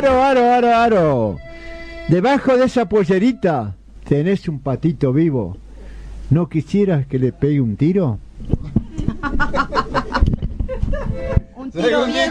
aro. Debajo de esa pollerita tenés un patito vivo. ¿No quisieras que le pegue un tiro? Un tiro bien